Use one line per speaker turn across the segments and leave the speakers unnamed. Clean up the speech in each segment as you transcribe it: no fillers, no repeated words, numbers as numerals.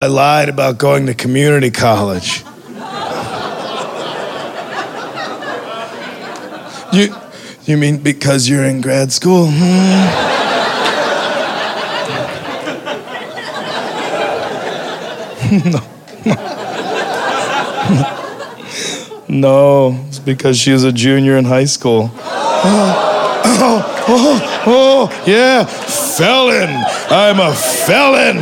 lied about going to community college. You mean because you're in grad school? No, it's because she was a junior in high school. Yeah, felon. I'm a felon.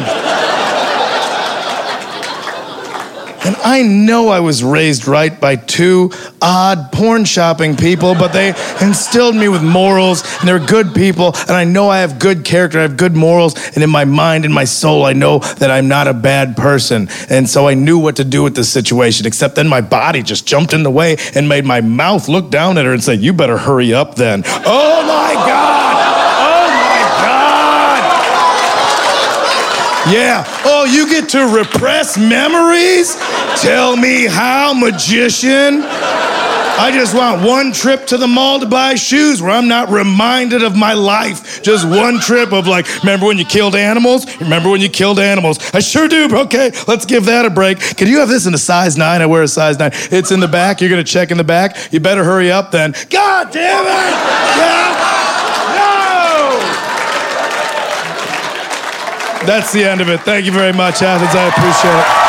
And I know I was raised right by two odd porn shopping people, but they instilled me with morals, and they're good people, and I know I have good character, I have good morals, and in my mind, in my soul, I know that I'm not a bad person. And so I knew what to do with this situation, except then my body just jumped in the way and made my mouth look down at her and say, "You better hurry up then." Oh my God! Oh my God! Yeah. Oh, you get to repress memories? Tell me how, magician. I just want one trip to the mall to buy shoes where I'm not reminded of my life. Just one trip of like, remember when you killed animals? Remember when you killed animals? I sure do. Okay, let's give that a break. Can you have this in a size 9? I wear a size 9. It's in the back. You're going to check in the back. You better hurry up then. God damn it! Yeah. No! That's the end of it. Thank you very much, Athens. I appreciate it.